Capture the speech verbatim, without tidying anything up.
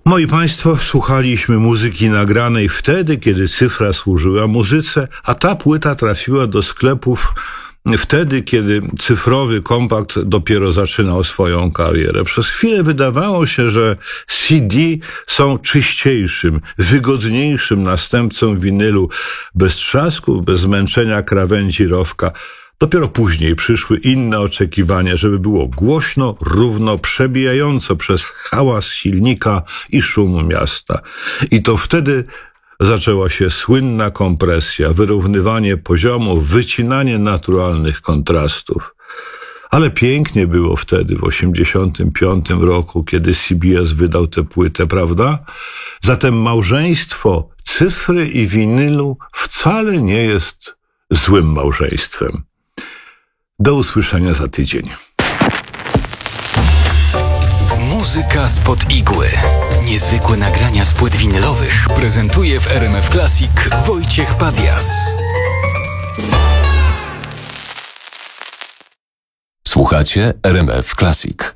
Moi Państwo, słuchaliśmy muzyki nagranej wtedy, kiedy cyfra służyła muzyce, a ta płyta trafiła do sklepów wtedy, kiedy cyfrowy kompakt dopiero zaczynał swoją karierę. Przez chwilę wydawało się, że C D są czyściejszym, wygodniejszym następcą winylu, bez trzasków, bez zmęczenia krawędzi rowka. Dopiero później przyszły inne oczekiwania, żeby było głośno, równo, przebijająco przez hałas silnika i szum miasta. I to wtedy zaczęła się słynna kompresja, wyrównywanie poziomów, wycinanie naturalnych kontrastów. Ale pięknie było wtedy, w osiemdziesiątym piątym roku, kiedy C B S wydał tę płytę, prawda? Zatem małżeństwo cyfry i winylu wcale nie jest złym małżeństwem. Do usłyszenia za tydzień. Muzyka spod igły. Niezwykłe nagrania z płyt winylowych prezentuje w R M F Classic Wojciech Padias. Słuchacie R M F Classic.